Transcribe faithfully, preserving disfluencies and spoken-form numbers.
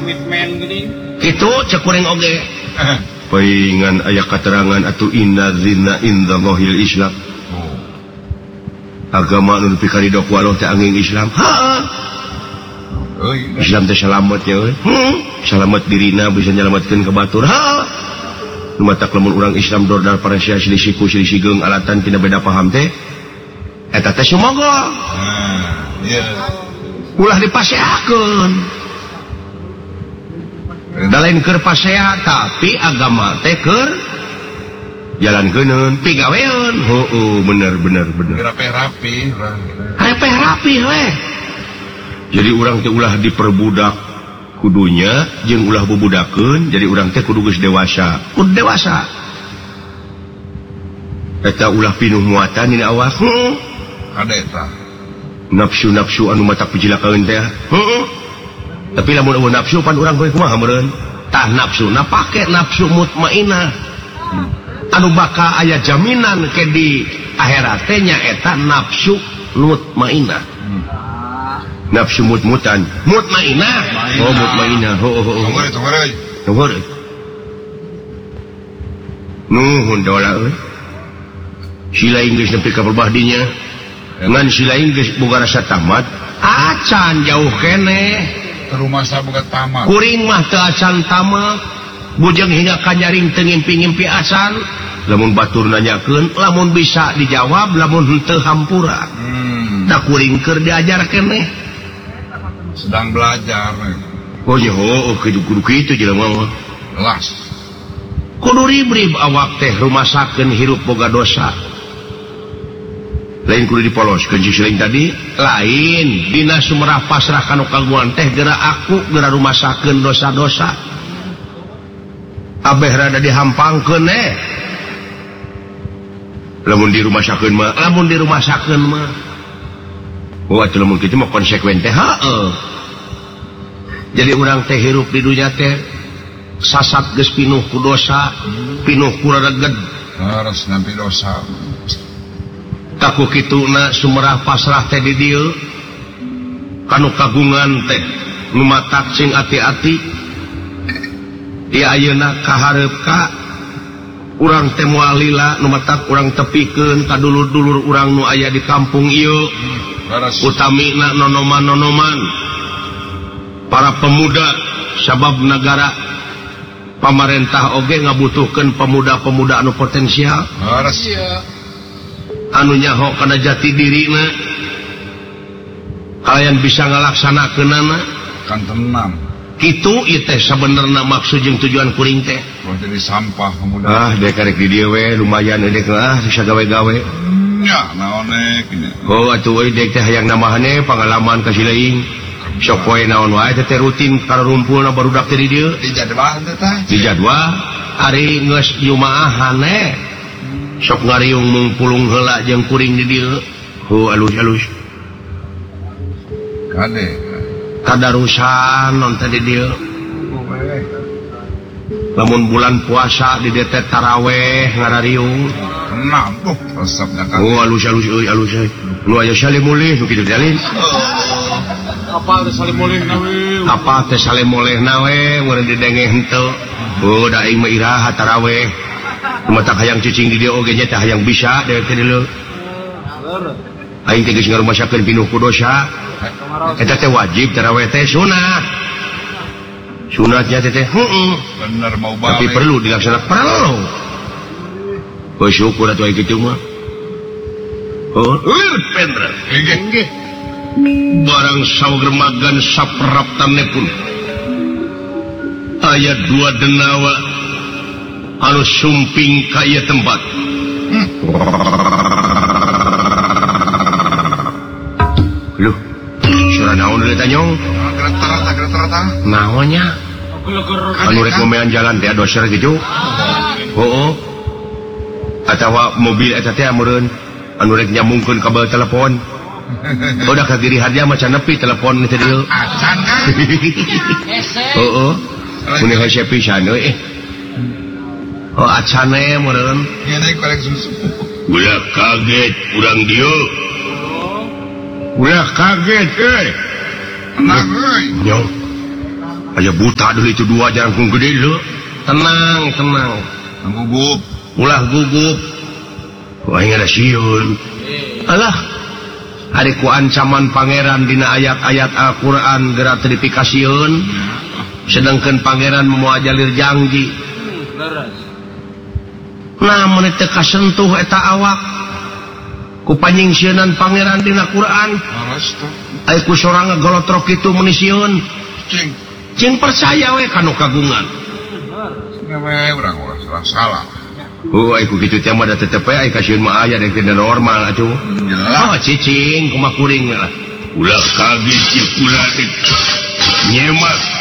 komitmen gini. Itu cekuring oge. Paingan aya keterangan atuh inna dzina indallahil Islam. Agama anu nepi ka ridho ku Allah teh angin Islam. Heeh. Islam teh salamet nya euy. Heeh. Salamet dirina bisa nyalametkeun ka batur. Heeh. Nu matak lamun urang Islam dordal paresia selisih ku selisih geung alatan tina beda paham teh eta teh sumogo. Nah, iya. Ulah dipasehakeun. Da lain keur pasea tapi agama teh keur jalankeun pigaweun. Heueuh bener bener bener. Rapi-rapi, rapi-rapi we. Jadi urang teh ulah diperbudak kudunya jeung ulah bubudakeun jadi urang teh kudu geus dewasa. Kudu dewasa. Eta ulah pinuh muatan dina awak. Heeh. Kada eta. Nafsu-nafsu anu matak pijilakaeun teh. Heeh. Tapi lamun eueuh nafsu pan urang kudu kumaha meureun? Tah nafsu na pake nafsu mutmainah. Hmm. Anu bakal aya jaminan ke di akhirat teh nyaeta nafsu mutmainah. Hmm. Nafsu mut-mutan. Mutmainah. Oh mutmainah. Ho ho ho. Tunggu tunggu. Tunggu. Nuhun dola euy. Sila Inggris nepi ka perbahdinya. Ngan sila Inggris boga rasa tamat, acan jauh kene. Rumah saya boga tamat. Kuring mah teu acan tamat. Bujeng hingga kanyaring teu ngimpi-ngimpi acan. Lamun batur nanyakeun, lamun bisa dijawab, lamun henteu hampura. Hmm. Da kuring keur diajar kene. Sedang belajar. Oh nya heuh kudu kitu jelema mah. Las. Kudu ribrib awak teh rumasakeun hirup boga dosa. Lain kudu dipoloskeun si tadi lain dina sumerah pasrah kanu kagungan teh geura aku geura rumasakeun dosa-dosa abeh rada dihampangkeun eh lamun dirumasakeun mah lamun dirumasakeun mah oh atuh lamun kitu mah konsekuen teh heueuh jadi urang teh hirup di dunya teh sasat geus pinuh ku dosa pinuh ku rareged harus nampi dosa. Taku kituna sumerah pasrah teh di dieu kanu kagungan teh nu matak sing ati-ati di ayeuna kahareup ka urang teh moal lila nu matak urang tepikeun ka dulur-dulur urang nu aya di kampung ieu utamina nonoman-nonoman para pemuda sabab negara pamarentah oge ngabutuhkeun pemuda-pemuda anu potensial. Harus anu nyaho kana jati dirina kalian bisa ngalaksanakeunana kan tenang kitu ieu teh sabenerna maksud jeung tujuan kuring teh jadi sampah pemuda ah dek karek di dieu we lumayan dek ah bisa gawe-gawe nya naon nya oh atuh euy dek teh hayang nambahane pengalaman ka sileing sok poe naon wae teh rutin karumpulna barudak teh di dieu di jadwal teh tah di jadwal ari geus jumaahan eh sok ngariung mung pulung heula jeung kuring di dieu hu alus-alus kade kadarusan non teh di dieu lamun bulan puasa di dieu teh tarawih ngarariung tenang tuh resepna kan oh alus-alus euy alus euy nu aya salimulih nu kitu dalin apa teh salimulihna we apa teh salimulihna we meureun didenge henteu oh da aing mah iraha tarawih matak hayang cicing di dia oge nya teh hayang bisa dewek teh dieu aing teh geus ngarumasakeun pinuh ku dosa eta teh wajib tarawih teh sunah sunatnya teh teh heeh bener mau balik tapi perlu dilaksanakan perlu oh syukur atuh aya kitu mah oh pendra nggih barang sawermagan sapraptanepun aya dua denawa anu sumping ka ieu tempat. Hmm. Loh, suara naon deui tanyong? Gereterata gereterata. Naonnya? Anu rek ngomean jalan teh doser gitu. Heueuh. Atawa mobil eta teh meureun anu rek nyambungkeun kabel telepon. Udah ka giri harja macan nepi telepon teh dieu. Acan kan? Heueuh. Mun hese pisan euy. Oh acane meureun. Ieu naik korek susu. Ulah kaget urang dieu. Ulah kaget euy. Tenang euy. Nyong. Aya buta dulu itu dua jangkung gede lo. Tenang, tenang. Gugup. Ulah gugup. Wah ingat siun. Alah. Hari ku ancaman pangeran dina ayat-ayat Al-Quran gerak teripikasiun. Sedangkan pangeran mau ajalir janji. Nah menit teka sentuh eta awak. Ku panyingsieun pangeran dina Quran. Ai ku sorang ngagolotrok itu menisieun. Cing. Cing percaya we kanu kagungan. Ngewe urang urang salah. Oh, ai ku kitu teh mah da tetep ai kasieun mah aya da teu normal atuh. Oh, cicing kumaha kuring lah. Ulah kaget cik ulah nyemak